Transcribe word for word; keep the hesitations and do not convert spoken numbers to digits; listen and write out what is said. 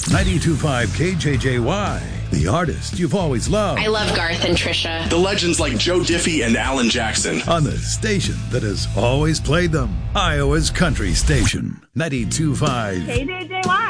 ninety-two point five K J J Y, the artist you've always loved. I love Garth and Trisha. The legends like Joe Diffie and Alan Jackson. On the station that has always played them. Iowa's country station, ninety-two point five K J J Y.